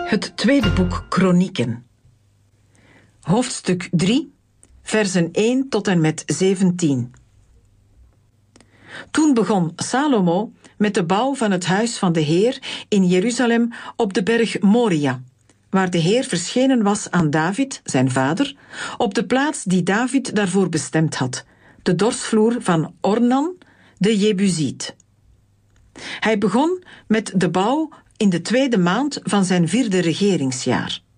Het tweede boek Kronieken. Hoofdstuk 3, versen 1 tot en met 17. Toen begon Salomo met de bouw van het huis van de Heer in Jeruzalem op de berg Moria, waar de Heer verschenen was aan David, zijn vader, op de plaats die David daarvoor bestemd had, de dorsvloer van Ornan, de Jebusiet. Hij begon met de bouw in de 2e maand van zijn 4e regeringsjaar.